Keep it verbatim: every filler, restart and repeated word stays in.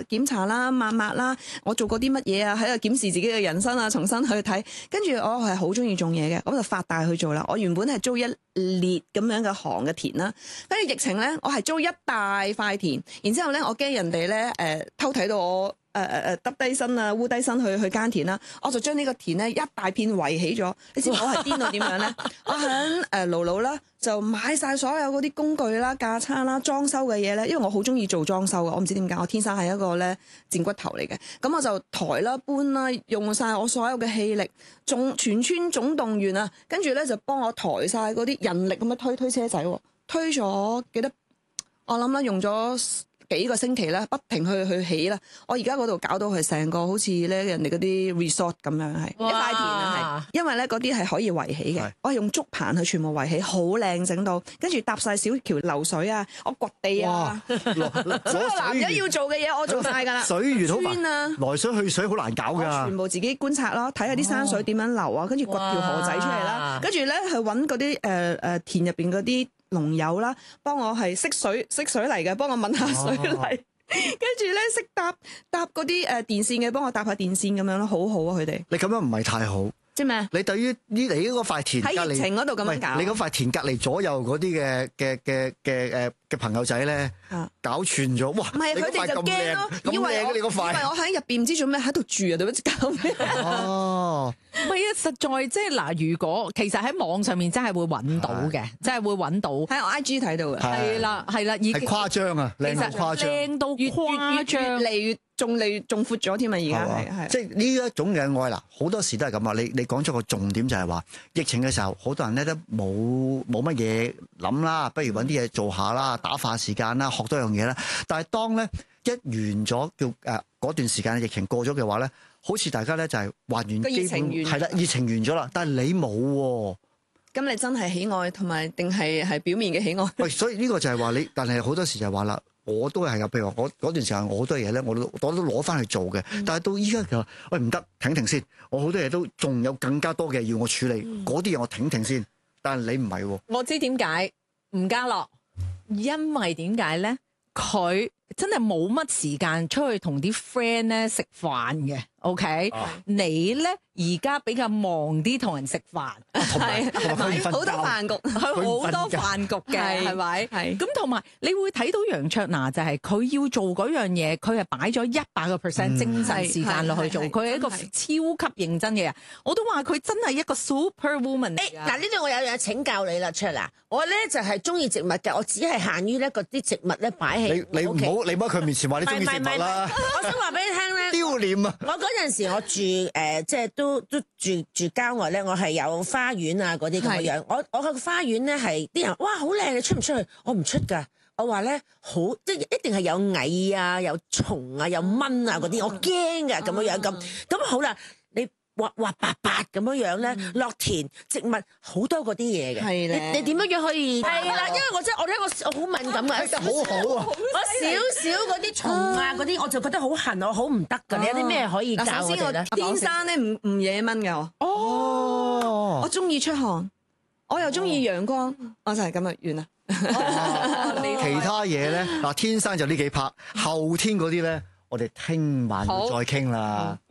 檢查啦、抹抹啦，我做過啲乜嘢啊，喺度檢視自己嘅人生啊，重新去睇。跟住我係好中意種嘢嘅，咁就發大去做啦。我原本係租一列咁樣嘅行嘅田啦，跟住疫情咧，我係租一大塊田，然之後咧，我驚人哋咧誒偷睇到我。誒誒誒，耷低身啊，烏低身去去耕田啦，我就將呢個田咧一大片圍起咗。你知唔知我係癲到點樣咧？我喺誒盧盧啦，就買晒所有嗰啲工具啦、架撐啦、裝修嘅嘢咧，因為我好中意做裝修嘅，我唔知點解，我天生係一個咧賤骨頭嚟嘅。咁我就抬啦、搬啦，用晒我所有嘅氣力，總全村總動員啊，跟住咧就幫我抬晒嗰啲人力咁樣推推車仔，推咗幾多？我諗啦，用咗幾個星期啦，不停去去起啦。我而家嗰度搞到係成個好似咧人哋嗰啲 resort 咁樣，係一塊田啊，係因為咧嗰啲係可以圍起嘅。我係用竹棚去全部圍起，好靚整到，跟住搭晒小橋流水啊，我掘地啊，所有男人要做嘅嘢我做晒㗎啦。 水源好難啊， 來水去水好難搞㗎。 全部自己觀察咯，睇下啲山水點樣流啊，跟住掘條河仔出嚟啦，跟住咧去揾嗰啲誒誒田入邊嗰啲農友啦，幫我係識水識水嚟嘅，幫我問下水嚟，跟住咧識搭搭嗰啲誒電線嘅，幫我搭下電線咁樣咯，好好啊佢哋。 你咁樣唔係太好。 即係咩？ 你對於呢你嗰塊田隔離喺疫情嗰度咁樣搞， 你嗰塊田隔離左右嗰啲嘅嘅嘅嘅誒嘅朋友仔咧，搞串咗，哇！ 唔係佢哋就驚咯，以為我以為我喺入邊唔知做咩喺度住啊，對唔住搞咩？ 哦， 唔係啊，實在即係嗱，如果其實喺網上面真係會揾到嘅，真係會揾到喺我 I G 睇到嘅， 係啦係啦，已經係誇張啊，靚到誇張， 靚到誇張， 越嚟越仲嚟仲闊咗添啊！而家係係即係呢一種嘅愛啦，好多時都係咁啊！你你講咗個重點就係話，疫情嘅時候，好多人咧都冇冇乜嘢諗啦，不如揾啲嘢做下啦，打發時間啦，學多樣嘢啦。但係當咧一完咗叫誒嗰段時間疫情過咗嘅話咧，好似大家咧就係還原基本係啦，疫情完咗啦，但係你冇喎。 咁你真係喜愛同埋定係係表面嘅喜愛？ 喂，所以呢個就係話你，但係好多時就係話啦。我都係有，譬如話我嗰段時間我好多嘢咧，我都我都攞翻去做嘅。嗯、但係到依家就話，喂唔得，停停先。我好多嘢都仲有更加多嘅要我處理，嗰啲嘢我停停先。但係你唔係喎。 我知點解吳家樂，因為點解咧？佢真係冇乜時間出去同啲 friend 咧食飯嘅。OK，、啊、你咧而家比較忙啲同人食飯，係好多飯局， 佢好多飯局嘅，係咪？係咁同埋你會睇到楊卓娜就係佢要做嗰樣嘢，佢係擺咗一百個 percent 精神時間落去做，佢係一個超級認真嘅人。我都話佢真係一個 super woman。 誒嗱，呢度我有嘢請教你啦，卓娜，我咧就係中意植物嘅，我只係限於咧嗰啲植物咧擺喺你你唔好你唔好喺佢面前話你中意植物啦。 我想話俾你聽咧， 丟臉啊！ 我嗰陣時我住誒、呃，即係都都住住郊外咧，我係有花園啊嗰啲咁嘅樣。我我個花園咧係啲人哇好靚，你出唔出去？我唔出㗎。我話咧好，即係一定係有蟻啊、有蟲啊、有蚊啊嗰啲，我驚㗎咁樣樣咁。咁好啦，你滑滑白白咁樣樣咧，落田植物好多嗰啲嘢嘅。係咧，你你點樣樣可以？係啦，因為我真係我咧我我好敏感㗎， 好好啊！ 我少少嗰啲蟲啊嗰啲，我就覺得好痕，我好唔得㗎。你有啲咩可以教我哋咧？ 天生咧唔唔惹蚊㗎我。 哦， 我中意出汗，我又中意陽光，我就係咁啊，完啦。 其他嘢咧嗱，天生就呢幾拍，後天嗰啲咧，我哋聽晚再傾啦。